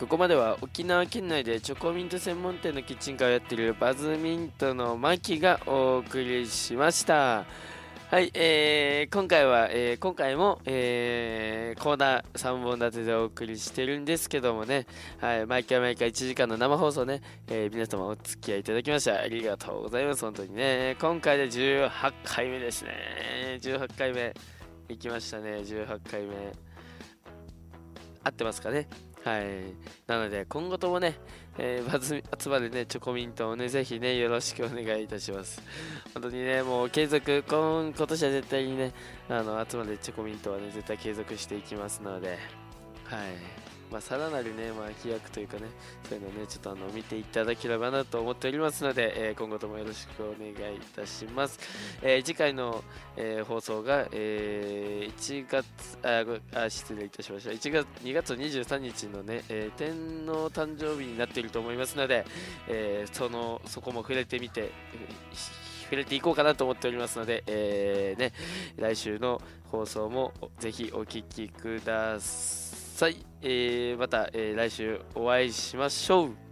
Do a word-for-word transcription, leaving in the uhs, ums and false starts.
ここまでは沖縄県内でチョコミント専門店のキッチンカーをやっているバズミントのマキがお送りしました。はい、えー、今回は、えー、今回も、えー、コーナーさんぼん立てでお送りしてるんですけどもね、はい、毎回毎回いちじかんの生放送ね、えー、皆様お付き合いいただきましたありがとうございます。本当にね、今回でじゅうはちかいめですね。じゅうはちかいめいきましたね。じゅうはちかいめ合ってますかね。はい。なので、今後ともね、えー、バズ集まるね、チョコミントをね、ぜひね、よろしくお願いいたします。本当にね、もう継続、今今年は絶対にね、あの、集まるチョコミントはね、絶対継続していきますので、はい。まあ、さらなるね、まあ、飛躍というかね、そういうのをね、ちょっとあの、見ていただければなと思っておりますので、えー今後ともよろしくお願いいたします。えー次回の、えー放送が、えーいちがつ、あ、ごあ、失礼いたしました。いちがつ、にがつにじゅうさんにちのね、えー天皇誕生日になっていると思いますので、えーその、そこも触れてみて、えー触れていこうかなと思っておりますので、えーね、来週の放送もぜひお聞きください。えーまた、えー来週お会いしましょう。